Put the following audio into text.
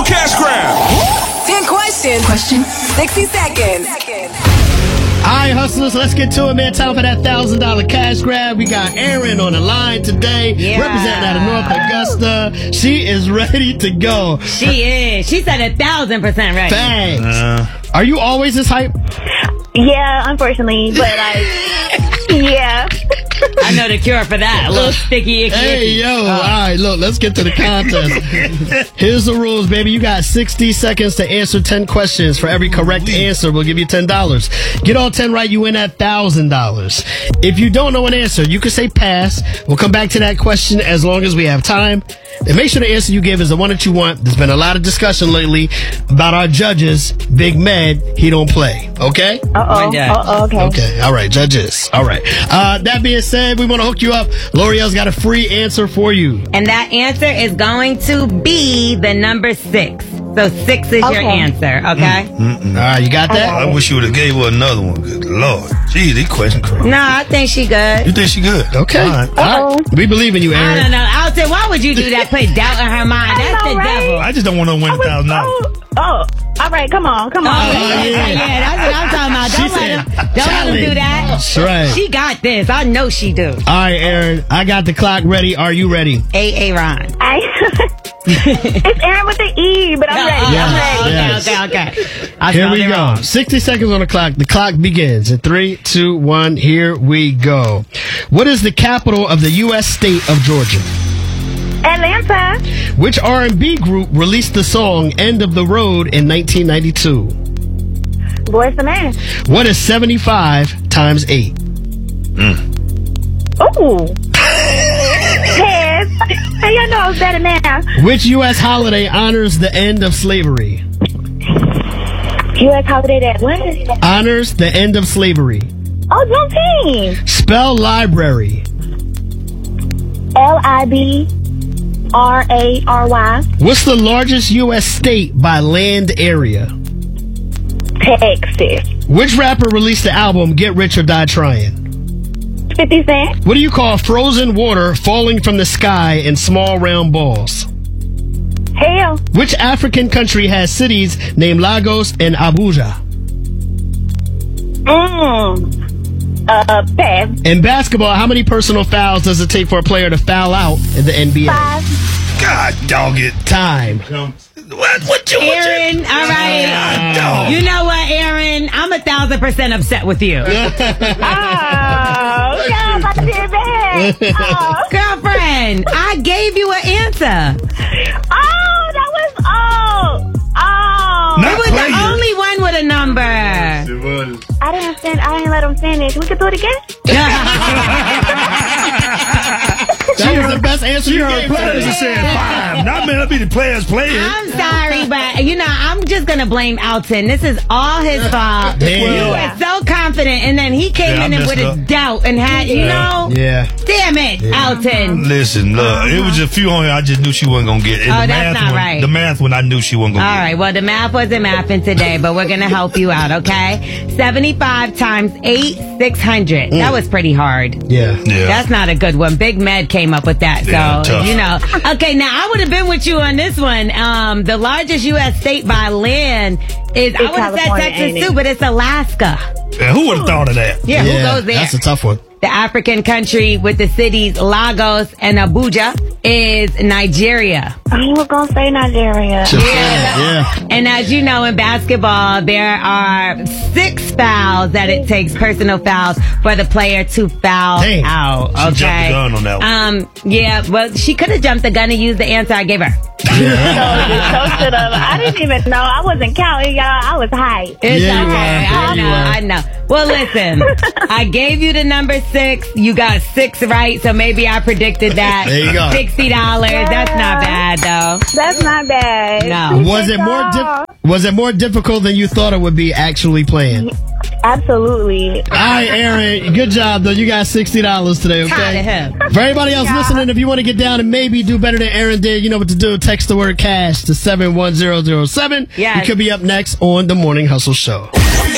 Cash Grab. 10 questions. 60 seconds. All right, hustlers, let's get to it, man. Time for that $1,000 cash grab. We got Erin on the line today, representing out of North Augusta. She is ready to go. She is. She said 1,000% ready. Thanks. Are you always this hype? Yeah, unfortunately, but yeah. I know the cure for that. A little sticky, icky. Hey, yo. All right, look, let's get to the contest. Here's the rules, baby. You got 60 seconds to answer 10 questions. For every correct answer, we'll give you $10. Get all 10 right, you win that $1,000. If you don't know an answer, you can say pass. We'll come back to that question as long as we have time. And make sure the answer you give is the one that you want. There's been a lot of discussion lately about our judges. Big Med, he don't play. Okay? Okay. Okay. All right, judges. All right. That being said, we want to hook you up. L'Oreal's got a free answer for you. And that answer is going to be the number 6. So 6 is your answer, okay? All right, you got that? I wish you would have gave her another one. Good Lord. Gee, these questions crazy. No, I think she good. You think she good? Okay. All right. We believe in you, Erin. I don't know. Alton, why would you do that? Put doubt in her mind. That's the devil. I just don't want to win $1,000. All right, come on. Yeah, that's what I'm talking about. Don't let him do that. That's right. She got this. I know she do. All right, Erin, I got the clock ready. Are you ready? Aaron. It's Erin with the E, but I'm ready. Yes. I'm ready. Okay. Here we go. 60 seconds on the clock. The clock begins in 3, 2, 1. Here we go. What is the capital of the U.S. state of Georgia? Atlanta. Which R&B group released the song End of the Road in 1992? Boyz II Men. What is 75 times 8? Ooh. Yes. Hey, y'all know I was better now. Which U.S. holiday honors the end of slavery? U.S. holiday that what? Honors the end of slavery. Oh, Juneteenth. Spell library. Library. What's the largest U.S. state by land area? Texas. Which rapper released the album Get Rich or Die Trying? 50 Cent. What do you call frozen water falling from the sky in small round balls? Hell. Which African country has cities named Lagos and Abuja? Pass. In basketball, how many personal fouls does it take for a player to foul out in the NBA? 5. God dog it. Time. What you Erin, all right. dog. You know what, Erin? I'm 1,000% upset with you. Oh, yeah, I'm about to be bad. Girlfriend, I gave you an answer. That was It was the only one with a number. I didn't let him finish. We could do it again? That was the best answer you gave. Players are saying 5. Not man, I be the players playing. I'm sorry, but I'm just gonna blame Alton. This is all his fault. Man. You were so confident, and then he came in with a doubt and had, Yeah. Damn it, Alton. Listen, look, it was a few on here I just knew she wasn't gonna get. And That's not right. The math one I knew she wasn't gonna All get. right, well, the math wasn't mathing today, but we're gonna help you out, okay? 75 times 8, 600. That was pretty hard. Yeah. That's not a good one. Big Med came up with that, Yeah, so tough. Okay, now I would have been with you on this one. The largest U.S. state by land is I would have said California, Texas ain't it? too, but it's Alaska. And who would have thought of that? Yeah, who goes there? That's a tough one. The African country with the cities Lagos and Abuja is Nigeria. I was going to say Nigeria. Yeah. And as you know, in basketball, there are 6 fouls that it takes, personal fouls, for the player to foul out. Okay. She jumped the gun on that one. Yeah, well, she could have jumped the gun and used the answer I gave her. I didn't even know. I wasn't counting, y'all. I was hyped. It's Yeah, you okay. were. I know. Well, listen, I gave you the number 6. You got 6 right, so maybe I predicted that. There you go. $60. That's not bad, though. That's not bad. No. Was it more difficult than you thought it would be actually playing? Absolutely. All right, Erin, good job, though. You got $60 today, Proud of okay? him. For everybody else listening, if you want to get down and maybe do better than Erin did, you know what to do. Text the word cash to 71007. Yes. You could be up next on The Morning Hustle Show.